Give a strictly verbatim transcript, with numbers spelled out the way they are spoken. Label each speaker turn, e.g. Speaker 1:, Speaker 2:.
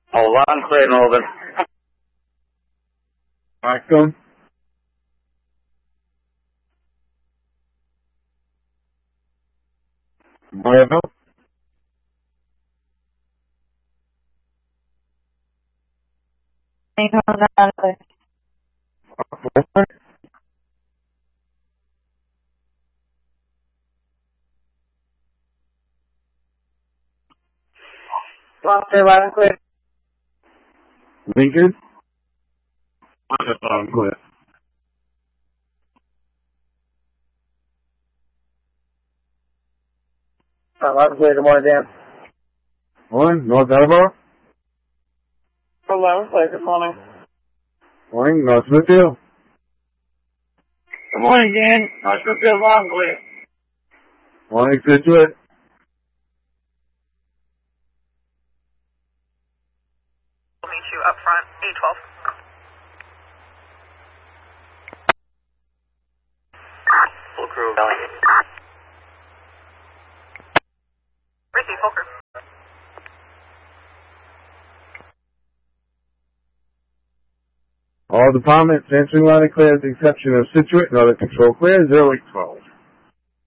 Speaker 1: All loud and clear, Northern.
Speaker 2: Michael. Bueno.
Speaker 1: Foster, loud and clear.
Speaker 2: Lincoln. Loud and clear.
Speaker 1: Loud and clear, good morning, Dan.
Speaker 2: Morning, North Attleboro.
Speaker 1: Loud and clear, good morning.
Speaker 2: Morning, North Smithfield.
Speaker 1: Good morning, Dan. North Smithfield, loud and clear.
Speaker 2: Morning, Situate.
Speaker 3: We'll meet you up front, eight twelve.
Speaker 1: Full crew, Valley.
Speaker 3: Receive, full crew.
Speaker 2: All departments answering loud and clear with the exception of Situate and other control clear, zero eight twelve.